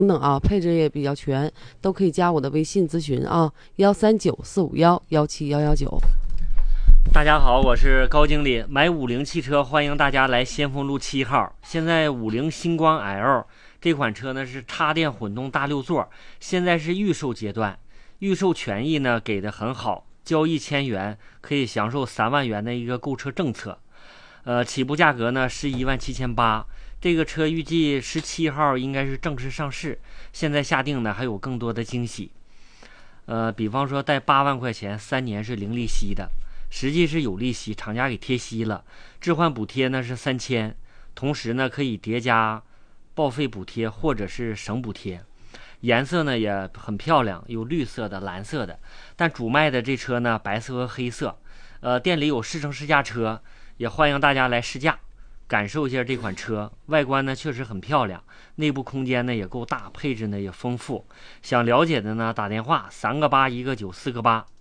等啊，配置也比较全，都可以加我的微信咨询啊，139-451-17119。 大家好，我是高经理。买50汽车，欢迎大家来先锋路7号。现在50星光 L 这款车呢是插电混动大6座，现在是预售阶段，预售权益呢给的很好，交易1000元可以享受3万元的一个购车政策。起步价格呢是17800。这个车预计17号应该是正式上市，现在下定呢还有更多的惊喜。比方说贷8万块钱，3年是零利息的，实际是有利息，厂家给贴息了。置换补贴呢是3000，同时呢可以叠加报废补贴或者是省补贴。颜色呢也很漂亮，有绿色的、蓝色的，但主卖的这车呢白色和黑色。店里有试乘试驾车，也欢迎大家来试驾，感受一下这款车。外观呢确实很漂亮，内部空间呢也够大，配置呢也丰富。想了解的呢打电话3个8 1个9 4个8。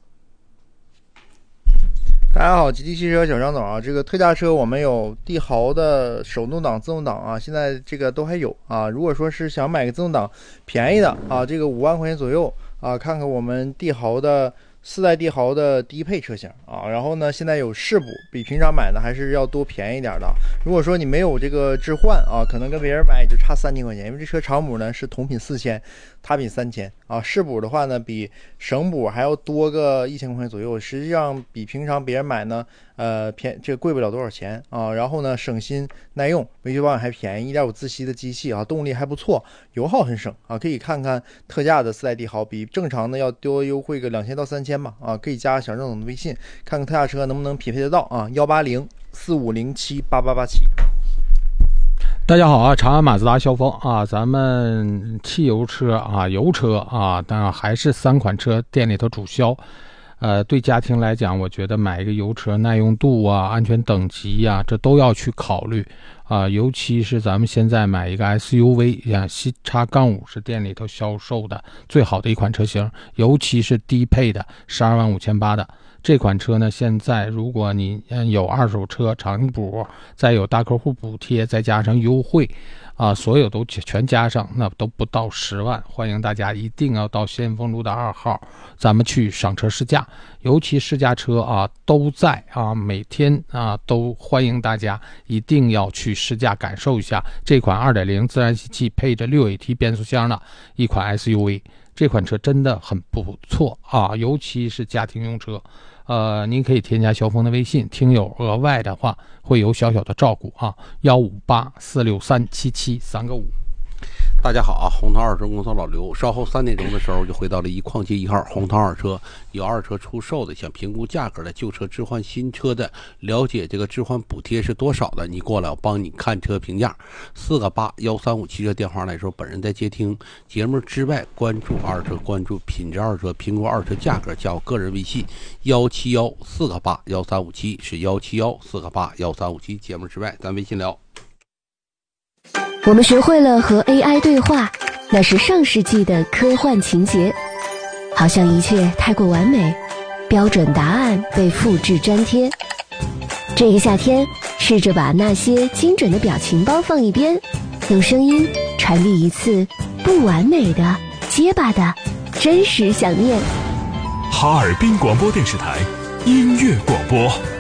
大家好，吉利汽车小张总啊，这个特价车我们有帝豪的手动挡、自动挡啊，现在这个都还有啊。如果说是想买个自动挡便宜的啊，这个5万块钱左右啊，看看我们帝豪的4代帝豪的低配车型啊，然后呢，现在有试补，比平常买的还是要多便宜点的。如果说你没有这个置换啊，可能跟别人买也就差3000块钱，因为这车长补呢是同品4000，他品3000啊，试补的话呢比省补还要多个1000块钱左右，实际上比平常别人买呢这个贵不了多少钱啊。然后呢省心耐用，维修保养还便宜，1.5自吸的机器啊，动力还不错，油耗很省啊，可以看看特价的4代帝豪，比正常的要多优惠个2000到3000吧啊，可以加小郑总的微信，看看特价车能不能匹配得到啊，18045078887。 大家好啊，长安马自达肖峰啊，咱们汽油车啊、油车啊，当然还是3款车店里头主销。对家庭来讲，我觉得买一个油车耐用度啊、安全等级啊，这都要去考虑啊。尤其是咱们现在买一个 SUV， 像CX-5是店里头销售的最好的一款车型，尤其是低配的125800的。这款车呢，现在如果你有二手车长补，再有大客户补贴，再加上优惠啊，所有都全加上，那都不到10万。欢迎大家一定要到先锋路的2号，咱们去赏车试驾，尤其试驾车啊都在啊，每天啊都欢迎大家一定要去试驾感受一下这款 2.0 自然吸气配着6AT 变速箱的一款 SUV。这款车真的很不错啊，尤其是家庭用车。您可以添加肖峰的微信，听友额外的话会有小小的照顾啊，158463773个5。 大家好啊，红桃二车公司老刘，稍后3点钟的时候就回到了一矿街1号红桃二车，有二车出售的，想评估价格的，旧车置换新车的，了解这个置换补贴是多少的，你过来我帮你看车评价。4个8 135汽车电话来说，本人在接听。节目之外关注二车，关注品质二车，评估二车价格，加我个人微信171 4个8 1357，是171 4个8 1357。节目之外咱微信聊。 我们学会了和 AI 对话，那是上世纪的科幻情节，好像一切太过完美，标准答案被复制粘贴。这个夏天，试着把那些精准的表情包放一边，用声音传递一次不完美的、结巴的真实想念。 哈尔滨广播电视台音乐广播。